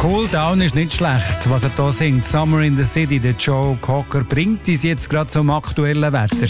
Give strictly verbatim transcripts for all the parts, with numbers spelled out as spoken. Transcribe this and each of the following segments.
Cool Down ist nicht schlecht. Was er da singt, Summer in the City, der Joe Cocker, bringt uns jetzt gerade zum aktuellen Wetter.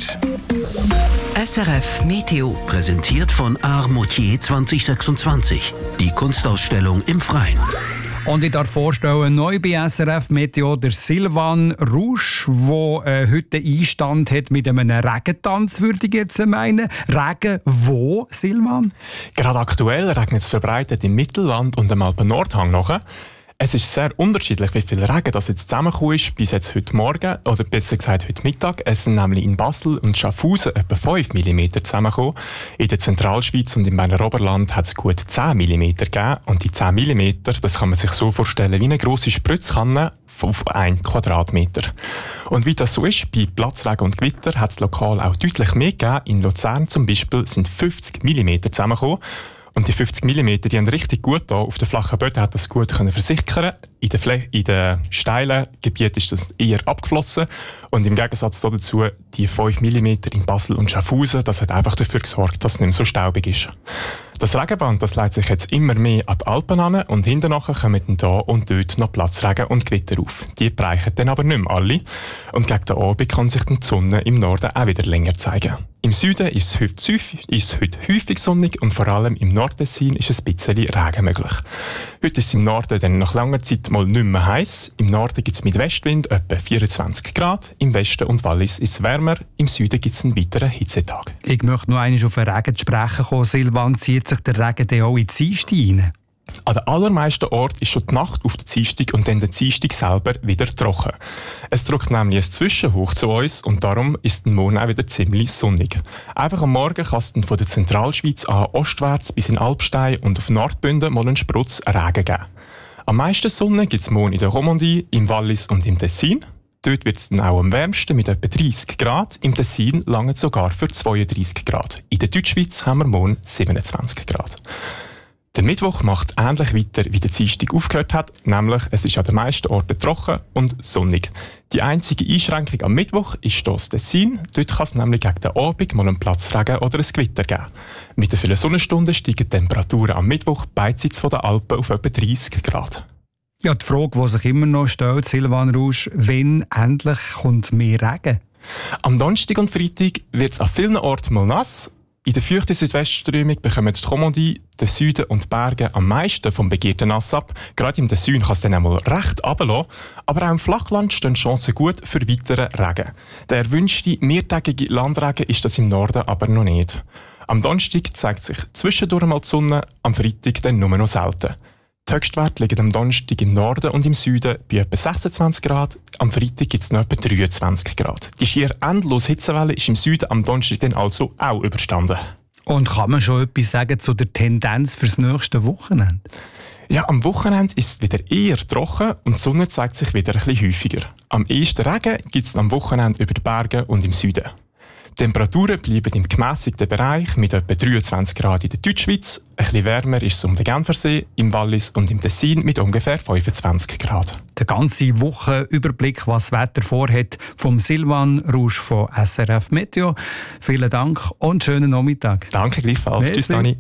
S R F Meteo. Präsentiert von Art Moutier zwanzig sechsundzwanzig. Die Kunstausstellung im Freien. Und ich darf vorstellen, neu bei S R F Meteo der Silvan Rouge, der äh, heute Einstand hat mit einem Regentanz, würde ich jetzt meinen. Regen wo, Silvan? Gerade aktuell regnet es verbreitet im Mittelland und am Alpen-Nordhang noch. Es ist sehr unterschiedlich, wie viel Regen das jetzt zusammengekommen ist, bis jetzt heute Morgen, oder besser gesagt heute Mittag. Es sind nämlich in Basel und Schaffhausen etwa fünf Millimeter zusammengekommen. In der Zentralschweiz und im Berner Oberland hat es gut zehn Millimeter gegeben. Und die zehn Millimeter, das kann man sich so vorstellen wie eine grosse Spritzkanne auf einen Quadratmeter. Und wie das so ist, bei Platzregen und Gewitter hat es lokal auch deutlich mehr gegeben. In Luzern zum Beispiel sind fünfzig Millimeter zusammengekommen. Und die fünfzig Millimeter, die haben richtig gut da. Auf den flachen Böden hat das gut können versickern. In den, Fle- in den steilen Gebieten ist das eher abgeflossen. Und im Gegensatz dazu, die fünf Millimeter in Basel und Schaffhausen, das hat einfach dafür gesorgt, dass es nicht mehr so staubig ist. Das Regenband, das leitet sich jetzt immer mehr an die Alpen an und hinten nachher kommen dann da und dort noch Platzregen und Gewitter auf. Die bereichen dann aber nicht mehr alle. Und gegen den Abend kann sich dann die Sonne im Norden auch wieder länger zeigen. Im Süden ist es heute, häufig, ist es heute häufig sonnig und vor allem im Nordtessin ist ein bisschen Regen möglich. Heute ist es im Norden dann nach langer Zeit mal nicht mehr heiß. Im Norden gibt es mit Westwind etwa vierundzwanzig Grad. Im Westen und Wallis ist es wärmer. Im Süden gibt es einen weiteren Hitzetag. Ich möchte noch einmal auf den Regen zu sprechen kommen. Silvan, zieht sich der Regen dann auch in die Dienstag rein? An den allermeisten Orten ist schon die Nacht auf der Dienstag und dann der Dienstag selber wieder trocken. Es drückt nämlich ein Zwischenhoch zu uns und darum ist der Morgen auch wieder ziemlich sonnig. Einfach am Morgen kann es dann von der Zentralschweiz an ostwärts bis in Alpstein und auf Nordbünden mal einen Sprutz Regen geben. Am meisten Sonne gibt es morgen in der Romandie, im Wallis und im Tessin. Dort wird es dann auch am wärmsten mit etwa dreißig Grad. Im Tessin lange es sogar für zweiunddreißig Grad. In der Deutschschweiz haben wir morgen siebenundzwanzig Grad. Der Mittwoch macht ähnlich weiter, wie der Dienstag aufgehört hat, nämlich es ist an den meisten Orten trocken und sonnig. Die einzige Einschränkung am Mittwoch ist das Tessin. Dort kann es nämlich gegen den Abend mal einen Platzregen oder ein Gewitter geben. Mit den vielen Sonnenstunden steigen die Temperaturen am Mittwoch beidseits von der Alpen auf etwa dreißig Grad. Ja, die Frage, die sich immer noch stellt, Silvan Rouge, wann endlich kommt mehr Regen? Am Donnerstag und Freitag wird es an vielen Orten mal nass. In der feuchten Südwestströmung bekommen die Romandie, der Süden und die Berge am meisten vom begehrten Nass ab. Gerade im Süden kann es dann einmal recht runterlassen. Aber auch im Flachland stehen Chancen gut für weiteren Regen. Der erwünschte mehrtägige Landregen ist das im Norden aber noch nicht. Am Donnerstag zeigt sich zwischendurch mal die Sonne, am Freitag dann nur noch selten. Die Höchstwerte liegen am Donnerstag im Norden und im Süden bei etwa sechsundzwanzig Grad. Am Freitag gibt es noch etwa dreiundzwanzig Grad. Die schier endlose Hitzewelle ist im Süden am Donnerstag dann also auch überstanden. Und kann man schon etwas sagen zu der Tendenz fürs nächste Wochenende? Ja, am Wochenende ist es wieder eher trocken und die Sonne zeigt sich wieder ein bisschen häufiger. Am ehesten Regen gibt es am Wochenende über die Berge und im Süden. Die Temperaturen bleiben im gemässigten Bereich mit etwa dreiundzwanzig Grad in der Deutschschweiz. Ein bisschen wärmer ist es um den Genfersee, im Wallis und im Tessin mit ungefähr fünfundzwanzig Grad. Der ganze Wochenüberblick, was das Wetter vorhat, vom Silvan Rouge von S R F Meteo. Vielen Dank und schönen Nachmittag. Danke gleichfalls. Tschüss, Dani.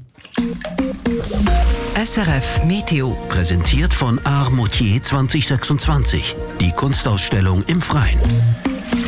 S R F Meteo. Präsentiert von Art Moutier zwanzig sechsundzwanzig. Die Kunstausstellung im Freien.